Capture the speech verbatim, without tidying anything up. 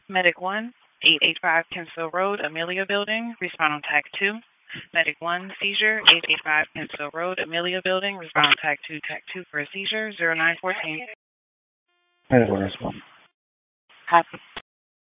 Medic one, eight eighty-five Kensville Road, Amelia Building, respond on tag two. Medic one, seizure, eight eighty-five Kensville Road, Amelia Building, respond on tag two, tag two for a seizure, zero nine fourteen. Medical response. Copy.